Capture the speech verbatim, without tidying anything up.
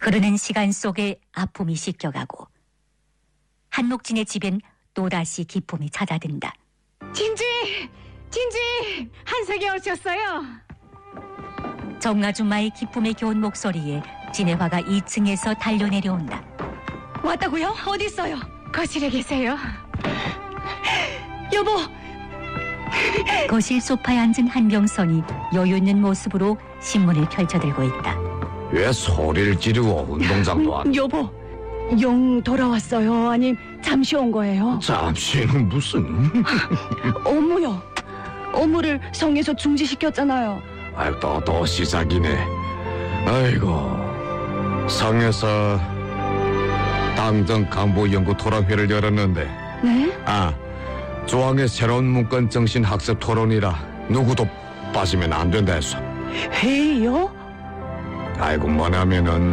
흐르는 시간 속에 아픔이 씻겨가고 한목진의 집엔 또다시 기쁨이 찾아든다. 진지! 진지! 한석이 오셨어요. 정아줌마의 기쁨에 겨운 목소리에 진애화가 이 층에서 달려내려온다. 왔다고요? 어디 있어요? 거실에 계세요. 여보! 거실 소파에 앉은 한병선이 여유 있는 모습으로 신문을 펼쳐들고 있다. 왜 소리를 지르고 운동장도 안... 여보, 용 돌아왔어요? 아님 잠시 온 거예요? 잠시는 무슨... 업무요. 업무를 성에서 중지시켰잖아요. 아유, 또, 또 시작이네. 아이고, 성에서 당정 간부 연구 토론회를 열었는데, 네? 아, 조항의 새로운 문건 정신 학습 토론이라 누구도 빠지면 안 된다 했어. 회의요? 아이고, 뭐냐면은